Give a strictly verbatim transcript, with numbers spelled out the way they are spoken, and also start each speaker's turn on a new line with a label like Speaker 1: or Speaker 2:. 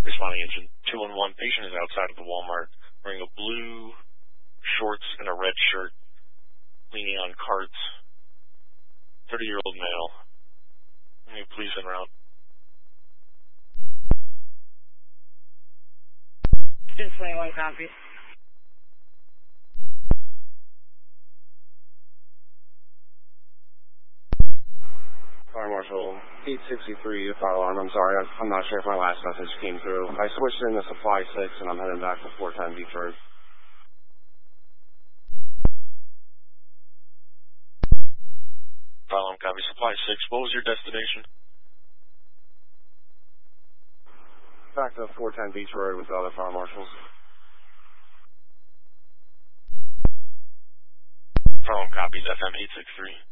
Speaker 1: Responding engine two one one, patient is outside of the Walmart wearing a blue shorts and a red shirt, leaning on carts. thirty-year-old male. Can you please en route?
Speaker 2: two twenty-one, copy.
Speaker 3: Fire Marshal eight sixty-three, fire alarm. I'm sorry, I'm not sure if my last message came through. I switched in to Supply six and I'm heading back to four ten Beach Road.
Speaker 1: Fire alarm, copy. Supply six, what was your destination?
Speaker 3: Back to four ten Beach Road with the other fire marshals.
Speaker 1: Fire alarm, copies. F M eight six three.